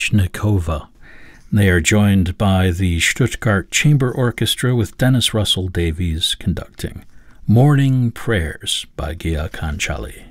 Nikova. They are joined by the Stuttgart Chamber Orchestra with Dennis Russell Davies conducting. Morning Prayers by Gia Kanchali.